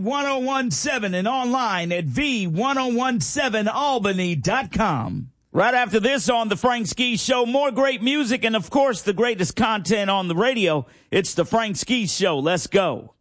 V1017 and online at V1017Albany.com. Right after this on the Frank Ski Show, more great music and, of course, the greatest content on the radio. It's the Frank Ski Show. Let's go.